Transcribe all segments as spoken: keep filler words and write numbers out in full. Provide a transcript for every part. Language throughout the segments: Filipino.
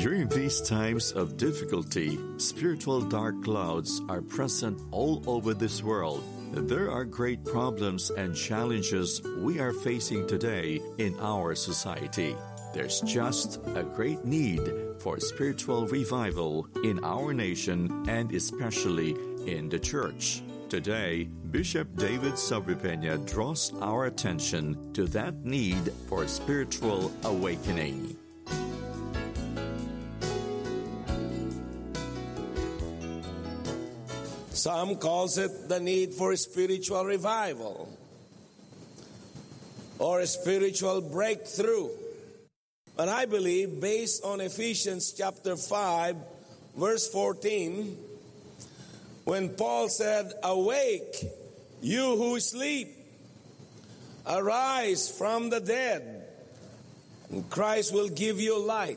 During these times of difficulty, spiritual dark clouds are present all over this world. There are great problems and challenges we are facing today in our society. There's just a great need for spiritual revival in our nation and especially in the church. Today, Bishop David Sobrepena draws our attention to that need for spiritual awakening. Some calls it the need for spiritual revival or a spiritual breakthrough. But I believe, based on Ephesians chapter five, verse fourteen, when Paul said, "Awake, you who sleep, arise from the dead, and Christ will give you light."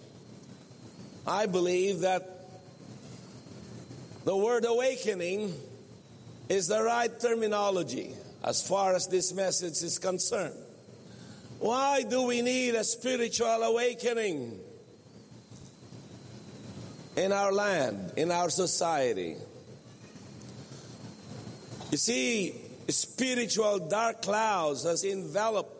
I believe that the word awakening is the right terminology as far as this message is concerned. Why do we need a spiritual awakening in our land, in our society? You see, spiritual dark clouds has enveloped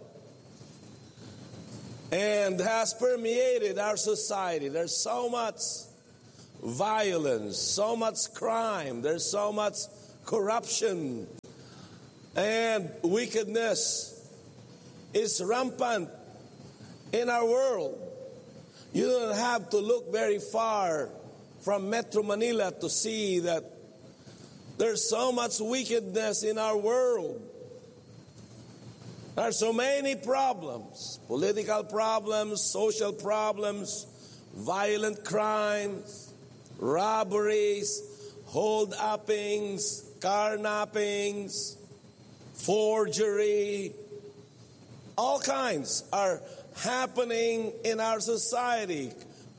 and has permeated our society. There's so much violence, so much crime, there's so much corruption, and wickedness is rampant in our world. You don't have to look very far from Metro Manila to see that there's so much wickedness in our world. There are so many problems, political problems, social problems, violent crimes, robberies, hold-uppings, carnappings, forgery. All kinds are happening in our society.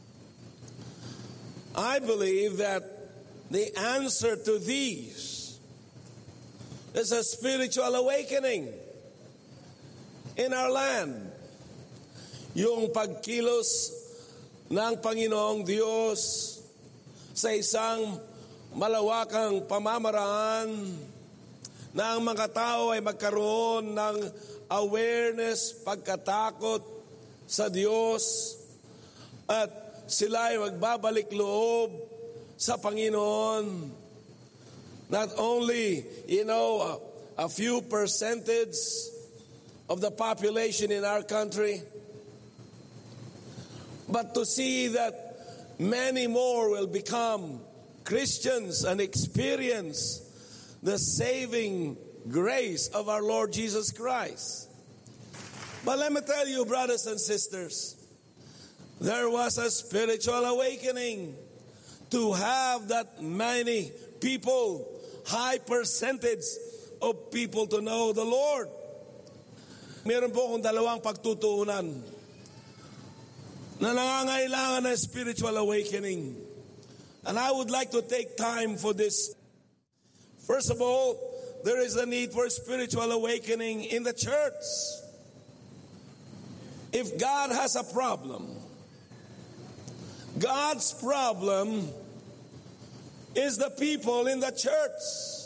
I believe that the answer to these is a spiritual awakening in our land. Yung pagkilos ng Panginoong Diyos sa isang malawakang pamamaraan na ang mga tao ay magkaroon ng awareness, pagkatakot sa Diyos, at sila ay magbabalik loob sa Panginoon. Not only, you know, a, a few percentage of the population in our country, but to see that many more will become Christians and experience the saving grace of our Lord Jesus Christ. But let me tell you, brothers and sisters, there was a spiritual awakening to have that many people, high percentage of people to know the Lord. Meron po akong dalawang pagtutuunan na nangangailangan ng spiritual awakening. And I would like to take time for this. First of all, there is a need for spiritual awakening in the church. If God has a problem, God's problem is the people in the church.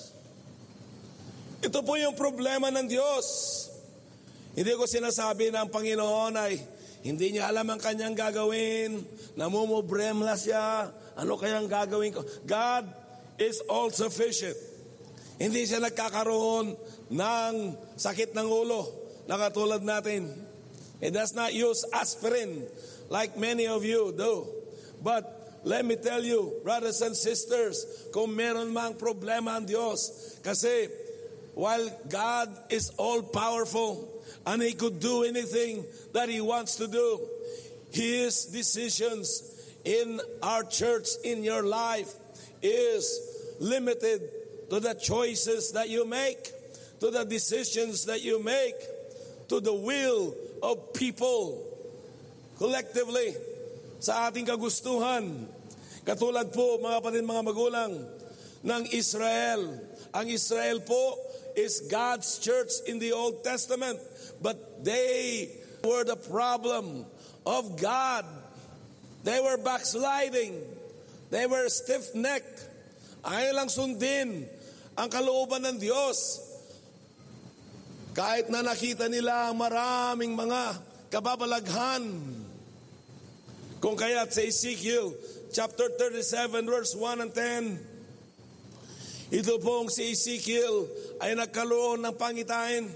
Ito po yung problema ng Diyos. Hindi ko sinasabi ng Panginoon ay hindi niya alam ang kanyang gagawin, namumroblema siya, ano kayang gagawin ko? God is all sufficient. Hindi siya nagkakaroon ng sakit ng ulo na katulad natin. He does not use aspirin like many of you do. But let me tell you, brothers and sisters, kung meron mang problema ang Diyos, kasi while God is all powerful and He could do anything that He wants to do, His decisions in our church, in your life, is limited to the choices that you make, to the decisions that you make, to the will of people collectively, sa ating kagustuhan. Katulad po, mga kapatid, mga magulang, ng Israel. Ang Israel po is God's church in the Old Testament, but they were the problem of God. They were backsliding. They were stiff-necked. Ayaw lang sundin ang kalooban ng Diyos. Kahit na nakita nila maraming mga kababalaghan. Kung kaya't sa Ezekiel chapter thirty-seven verse one and ten, ito pong si Ezekiel ay nagkaroon ng pangitain.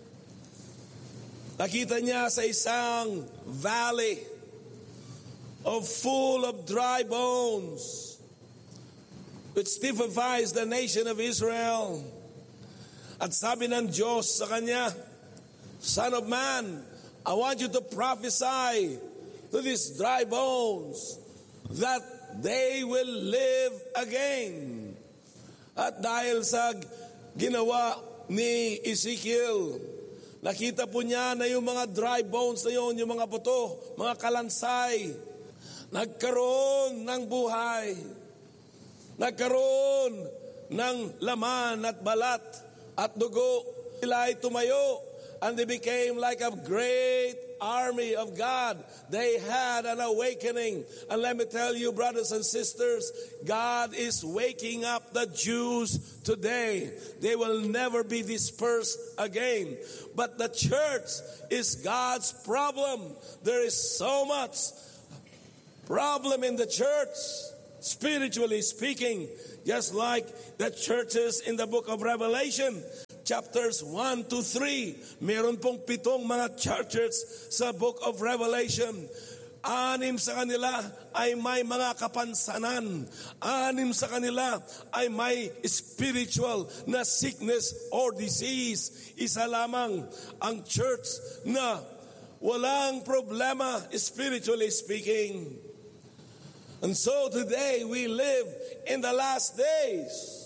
Nakita niya sa isang valley of full of dry bones, which typifies the nation of Israel. At sabi ng Diyos sa kanya, Son of man, I want you to prophesy to these dry bones that they will live again. At dahil sa ginawa ni Ezekiel, nakita po niya na yung mga dry bones na yun, yung mga buto, mga kalansay, nagkaroon ng buhay. Nagkaroon ng laman at balat at dugo. Sila ay tumayo and they became like a great army of God. They had an awakening. And let me tell you, brothers and sisters, God is waking up the Jews today. They will never be dispersed again. But the church is God's problem. There is so much problem in the church, spiritually speaking, just like the churches in the book of Revelation. Chapters one to three, meron pong pitong mga churches sa book of Revelation. Anim sa kanila ay may mga kapansanan. Anim sa kanila ay may spiritual na sickness or disease. Isa lamang ang church na walang problema spiritually speaking. And so today we live in the last days.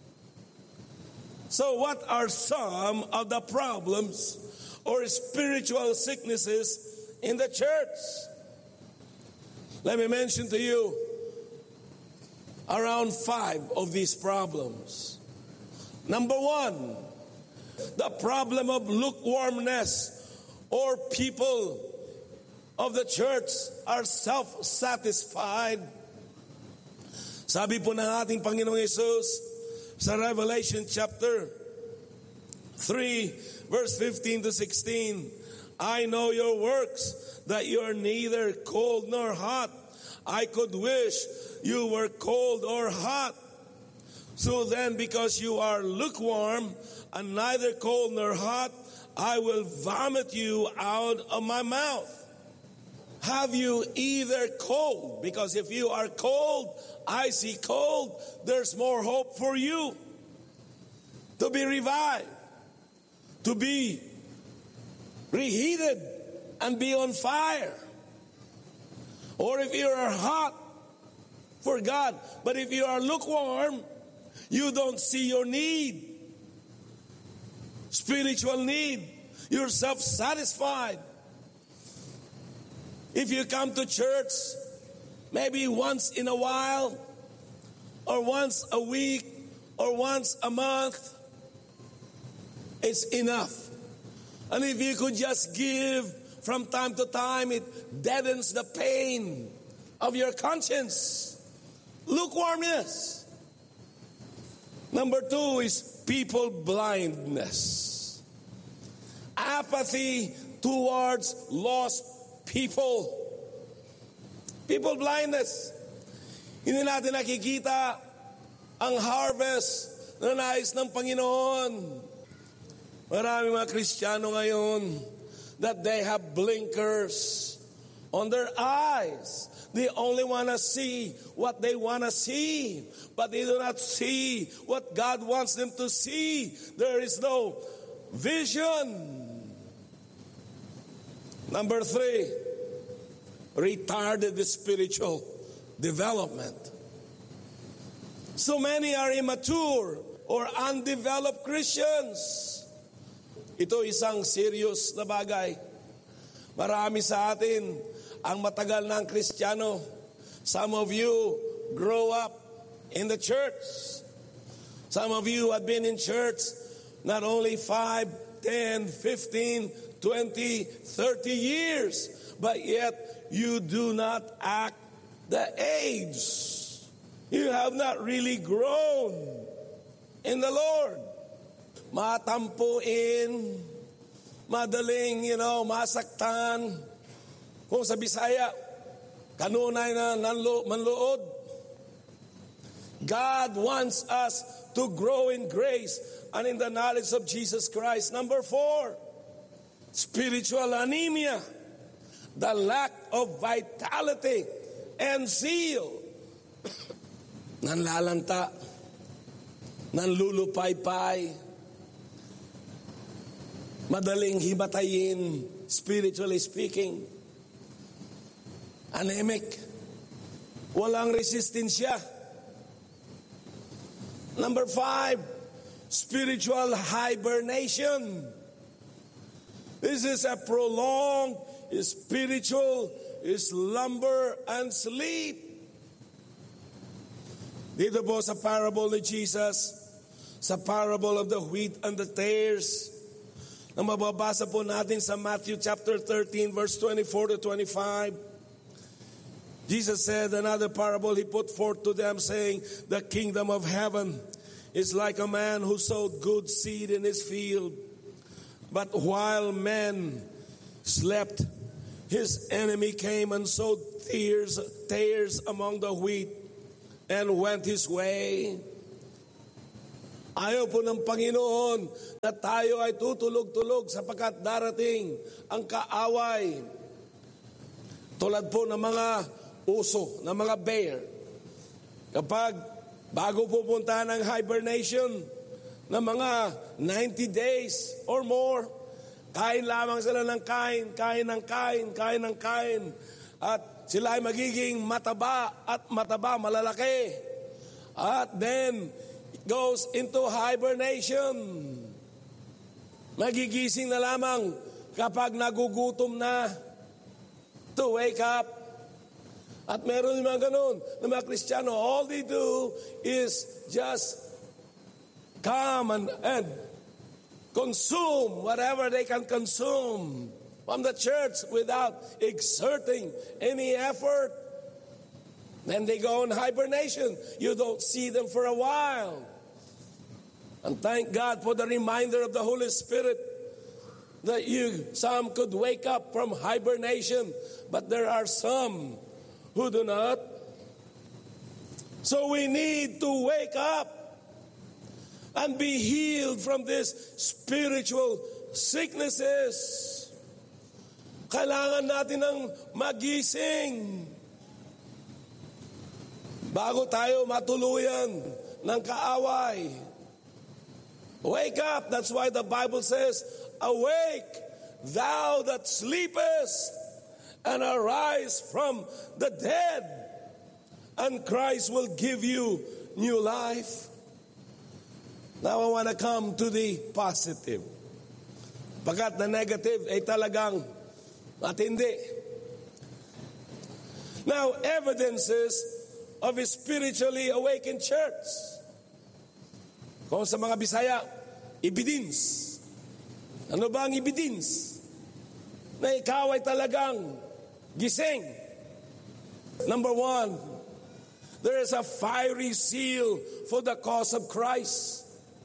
So what are some of the problems or spiritual sicknesses in the church? Let me mention to you around five of these problems. Number one, the problem of lukewarmness, or people of the church are self-satisfied. Sabi po ng ating Panginoong Yesus sa Revelation chapter three, verse fifteen to sixteen, I know your works, that you are neither cold nor hot. I could wish you were cold or hot. So then, because you are lukewarm and neither cold nor hot, I will vomit you out of my mouth. Have you either cold? Because if you are cold, icy cold, there's more hope for you to be revived, to be reheated and be on fire. Or if you are hot for God, but if you are lukewarm, you don't see your need, spiritual need. You're self-satisfied. If you come to church maybe once in a while, or once a week, or once a month, it's enough. And if you could just give from time to time, it deadens the pain of your conscience. Lukewarmness. Number two is people blindness. Apathy towards lost people. People blindness. Hindi natin nakikita ang harvest na nais ng Panginoon. Maraming mga Kristiyano ngayon that they have blinkers on their eyes. They only want to see what they want to see, but they do not see what God wants them to see. There is no vision. Number three, retarded spiritual development. So many are immature or undeveloped Christians. Ito isang serious na bagay. Marami sa atin ang matagal ng Kristiyano. Some of you grow up in the church. Some of you have been in church not only five, ten, fifteen, twenty, thirty years, but yet you do not act the age, you have not really grown in the Lord. Matampuin, madaling, you know, masaktan. Kung sa Bisaya, kanunay na nanlo, manluod. God wants us to grow in grace and in the knowledge of Jesus Christ. Number four, spiritual anemia, the lack of vitality and zeal. Nanlalanta, nanlulupaypay, madaling himatayin, spiritually speaking. Anemic, walang resistensya. Number five, spiritual hibernation. This is a prolonged spiritual slumber and sleep. Dito po sa parable ni Jesus, sa parable of the wheat and the tares, na mababasa po natin sa Matthew chapter thirteen, verse twenty-four to twenty-five. Jesus said another parable he put forth to them, saying, the kingdom of heaven is like a man who sowed good seed in his field. But while men slept, his enemy came and sowed tares, tares among the wheat and went his way. Ayaw po ng Panginoon na tayo ay tutulog-tulog sapagkat darating ang kaaway. Tulad po ng mga uso, ng mga bear. Kapag bago pupunta ng hibernation ng mga ninety days or more, kain lamang sila ng kain, kain ng kain, kain ng kain. At sila ay magiging mataba at mataba, malalaki. At then, it goes into hibernation. Magigising na lamang kapag nagugutom na to wake up. At meron yung mga ganun, ng mga Kristiyano, all they do is just come and, and consume whatever they can consume from the church without exerting any effort. Then they go in hibernation. You don't see them for a while. And thank God for the reminder of the Holy Spirit that you, some could wake up from hibernation, but there are some who do not. So we need to wake up and be healed from these spiritual sicknesses. Kailangan natin ng magising bago tayo matuluyan ng kaaway. Wake up. That's why the Bible says, awake, thou that sleepest, and arise from the dead, and Christ will give you new life. Now I want to come to the positive. Pagkat the negative ay talagang matindi. Now, evidences of a spiritually awakened church. Kung sa mga Bisaya, evidence. Ano ba ang evidence? Na ikaw ay talagang gising. Number one, there is a fiery zeal for the cause of Christ.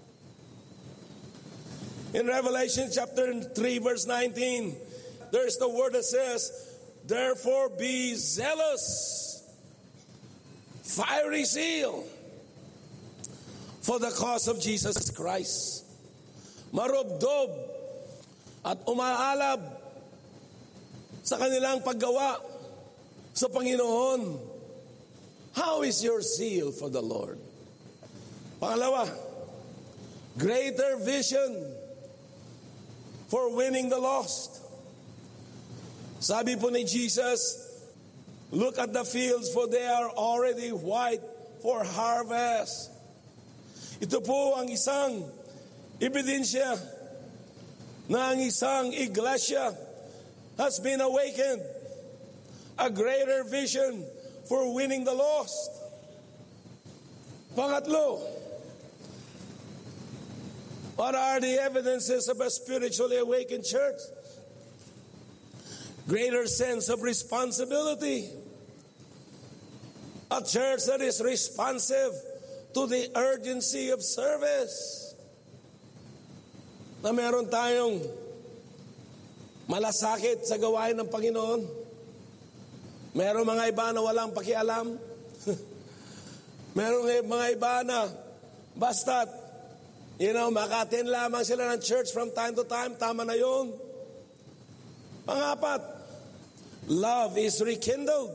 In Revelation chapter three, verse nineteen, there's the word that says, therefore be zealous, fiery zeal for the cause of Jesus Christ. Marubdob at umaalab sa kanilang paggawa sa Panginoon. How is your zeal for the Lord? Pangalawa, greater vision for winning the lost. Sabi po ni Jesus, look at the fields for they are already white for harvest. Ito po ang isang ebidensya na ang isang iglesia has been awakened. A greater vision for winning the lost. Pangatlo, what are the evidences of a spiritually awakened church? Greater sense of responsibility. A church that is responsive to the urgency of service. Na meron tayong malasakit sa gawain ng Panginoon. Meron mga iba na walang pakialam. Meron mga iba na basta't, you know, maka-attend lamang sila ng church from time to time. Tama na yun. Pangapat, love is rekindled.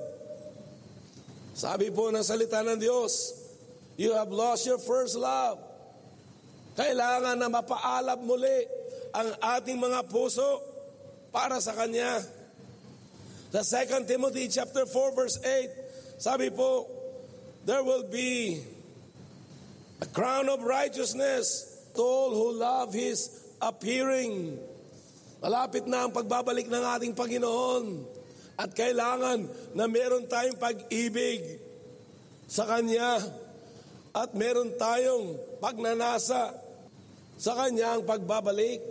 Sabi po ng salita ng Diyos, you have lost your first love. Kailangan na mapaalab muli ang ating mga puso para sa Kanya. Sa Second Timothy chapter four verse eight, sabi po, there will be a crown of righteousness to all who love His appearing. Malapit na ang pagbabalik ng ating Panginoon at kailangan na meron tayong pag-ibig sa Kanya at meron tayong pagnanasa sa Kanyang pagbabalik.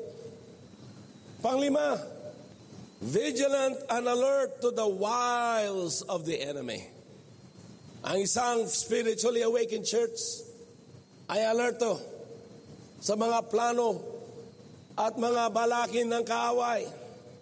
Panglima, vigilant and alert to the wiles of the enemy. Ang isang spiritually awakened church ay alerto sa mga plano at mga balakin ng kaaway.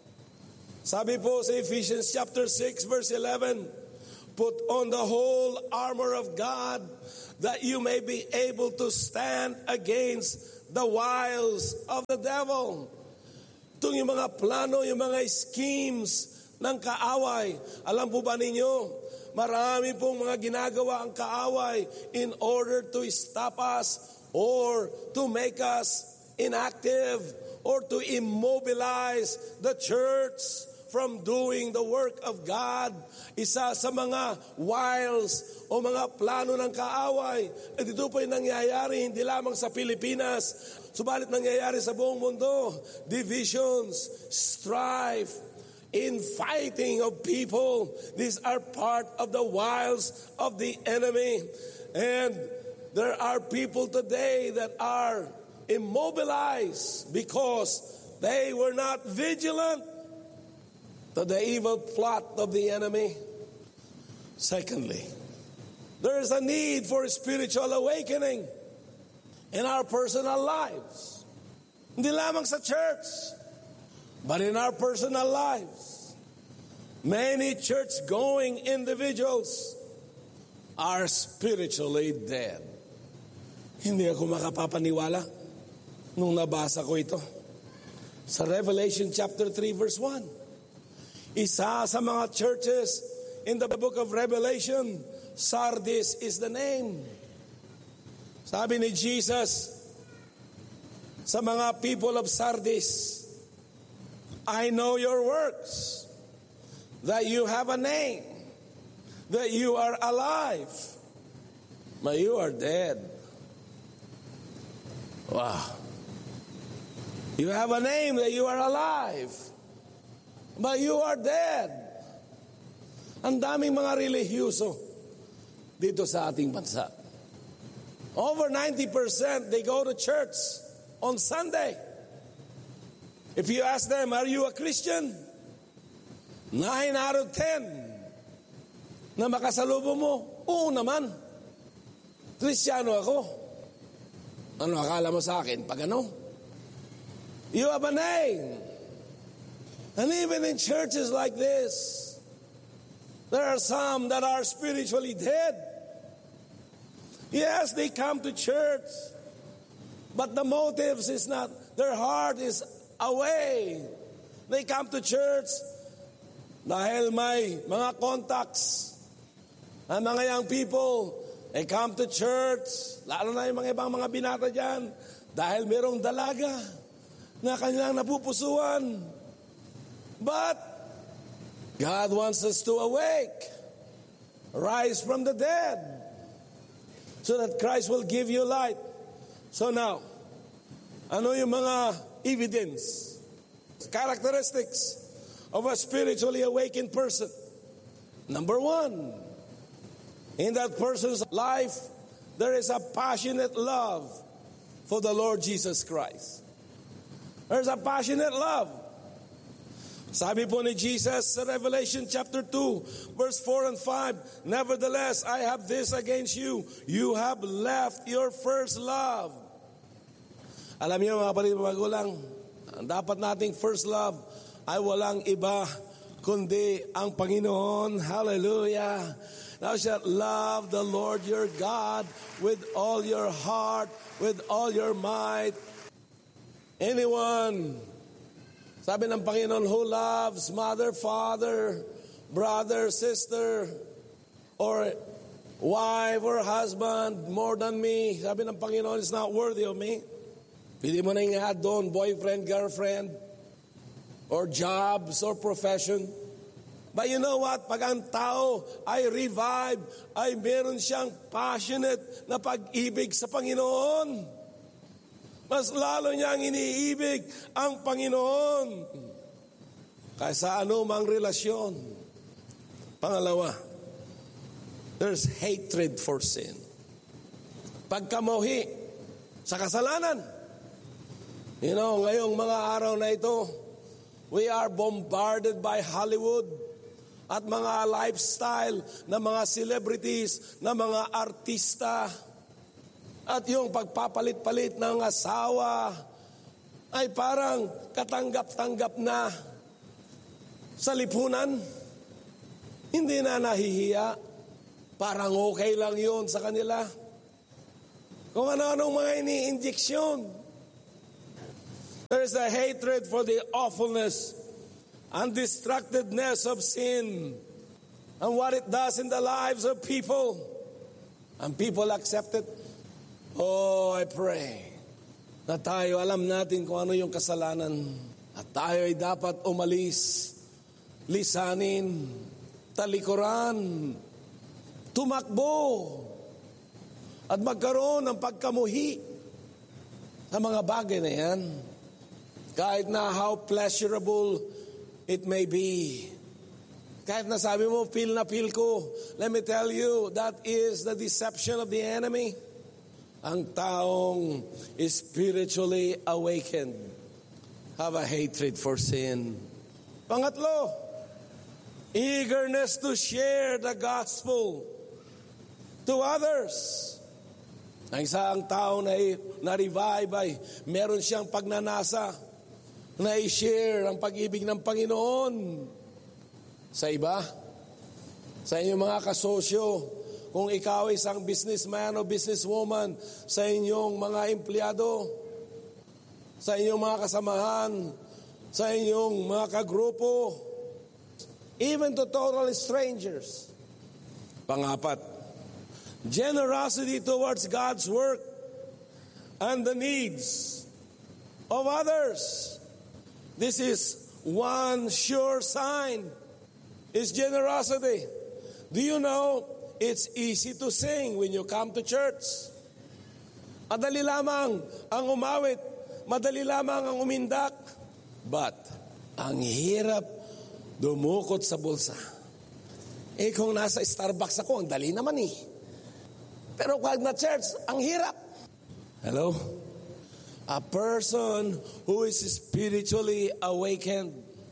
Sabi po sa Ephesians chapter six verse eleven, put on the whole armor of God that you may be able to stand against the wiles of the devil. Itong yung mga plano, yung mga schemes ng kaaway. Alam po ba ninyo, marami pong mga ginagawa ang kaaway in order to stop us or to make us inactive or to immobilize the church from doing the work of God. Isa sa mga wiles o mga plano ng kaaway, at ito po yung nangyayari hindi lamang sa Pilipinas, subalit nangyayari sa buong mundo. Divisions, strife, infighting of people. These are part of the wiles of the enemy. And there are people today that are immobilized because they were not vigilant to the evil plot of the enemy. Secondly, there is a need for spiritual awakening in our personal lives. Hindi lamang sa church, but in our personal lives. Many church-going individuals are spiritually dead. Hindi ako makapapaniwala nung nabasa ko ito. Sa Revelation chapter three verse one. Isa sa mga churches in the book of Revelation, Sardis is the name. Sabi ni Jesus sa mga people of Sardis, I know your works, that you have a name, that you are alive, but you are dead. Wow. You have a name that you are alive, but you are dead. Ang daming mga relihiyoso dito sa ating bansa. Over ninety percent, they go to church on Sunday. If you ask them, are you a Christian? Nine out of ten na makasalubong mo, oo naman. Kristiyano ako. Ano akala mo sa akin? Pag ano? You have a name. And even in churches like this, there are some that are spiritually dead. Yes, they come to church, but the motives is not, their heart is away. They come to church dahil may mga contacts. Ang mga young people, they come to church, lalo na yung mga ibang mga binata dyan, dahil merong dalaga na kanilang napupusuan. But God wants us to awake, rise from the dead, so that Christ will give you light. So now, ano yung mga evidence, characteristics of a spiritually awakened person? Number one, in that person's life, there is a passionate love for the Lord Jesus Christ. There's a passionate love. Sabi po ni Jesus sa Revelation chapter two, verse four and five, nevertheless, I have this against you. You have left your first love. Alam niyo mga kapatid, mga magulang, dapat nating first love ay walang iba kundi ang Panginoon. Hallelujah. Thou shalt love the Lord your God with all your heart, with all your might. Anyone, sabi ng Panginoon, who loves mother, father, brother, sister, or wife or husband more than me, sabi ng Panginoon, is not worthy of me. Pili mo na i-add doon, boyfriend, girlfriend, or jobs or profession. But you know what? Pag ang tao ay revive, ay meron siyang passionate na pag-ibig sa Panginoon. Mas lalo niyang iniibig ang Panginoon kaysa anumang relasyon. Pangalawa, there's hatred for sin. Pagkamuhi sa kasalanan. You know, ngayong mga araw na ito, we are bombarded by Hollywood at mga lifestyle na mga celebrities, na mga artista. At yung pagpapalit-palit ng asawa ay parang katanggap-tanggap na sa lipunan. Hindi na nahihiya. Parang okay lang yun sa kanila. Kung ano-anong mga ini-injeksyon. There's a hatred for the awfulness and distractedness of sin and what it does in the lives of people. And people accept it. Oh, I pray na tayo alam natin kung ano yung kasalanan at tayo ay dapat umalis, lisanin, talikuran, tumakbo at magkaroon ng pagkamuhi sa mga bagay na yan. Kahit na how pleasurable it may be. Kahit na sabi mo, feel na feel ko. Let me tell you, that is the deception of the enemy. Ang taong spiritually awakened have a hatred for sin. Pangatlo, eagerness to share the gospel to others. Ang isang tao na na-revive ay meron siyang pagnanasa na i-share ang pag-ibig ng Panginoon sa iba, sa inyong mga kasosyo. Kung ikaw ay isang businessman o businesswoman, sa inyong mga empleyado, sa inyong mga kasamahan, sa inyong mga kagrupo, even to total strangers. Pangapat, generosity towards God's work and the needs of others. This is one sure sign, is generosity. Do you know, it's easy to sing when you come to church. Madali lamang ang umawit, madali lamang ang umindak. But, ang hirap dumukot sa bulsa. Eh kung nasa Starbucks ako, ang dali naman eh. Pero pag na church, ang hirap. Hello? A person who is spiritually awakened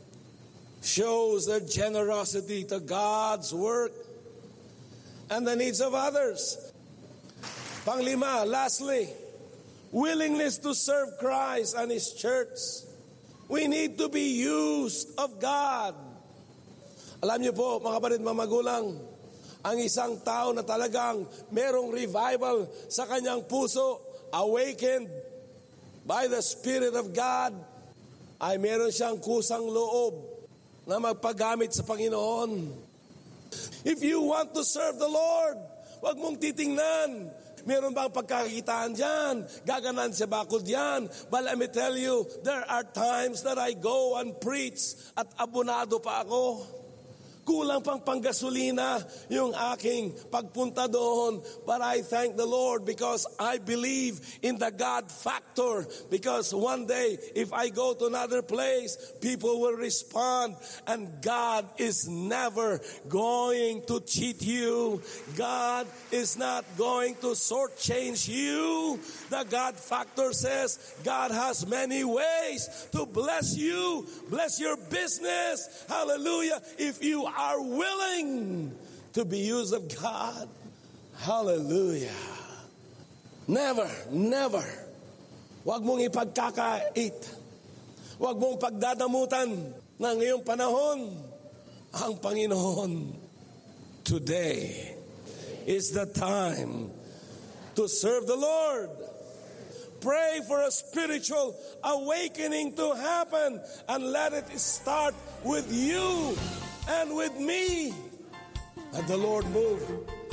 shows their generosity to God's work and the needs of others. Panglima, lastly, willingness to serve Christ and His church. We need to be used of God. Alam niyo po, mga kapatid, mga magulang, ang isang tao na talagang merong revival sa kanyang puso, awakened by the Spirit of God, ay meron siyang kusang loob na magpagamit sa Panginoon. If you want to serve the Lord, wag mong titingnan. Meron bang pagkakitaan dyan? Gaganan sa bakod yan? But let me tell you, there are times that I go and preach at abonado pa ako. Kulang pang panggasolina yung aking pagpunta doon. But I thank the Lord because I believe in the God factor. Because one day, if I go to another place, people will respond. And God is never going to cheat you. God is not going to shortchange you. The God factor says God has many ways to bless you, bless your business. Hallelujah. If you are willing to be used of God. Hallelujah. Never, never. Huwag mong ipagkakait. Huwag mong pagdadamutan na ngayong panahon ang Panginoon. Today is the time to serve the Lord. Pray for a spiritual awakening to happen and let it start with you and with me. And the Lord move